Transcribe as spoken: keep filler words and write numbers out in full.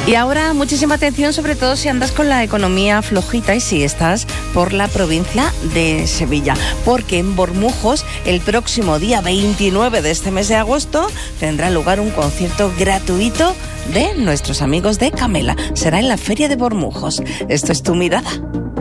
Y ahora muchísima atención, sobre todo si andas con la economía flojita y si estás por la provincia de Sevilla, porque en Bormujos el próximo día veintinueve de este mes de agosto tendrá lugar un concierto gratuito de nuestros amigos de Camela. Será en la Feria de Bormujos. Esto es Tu Mirada.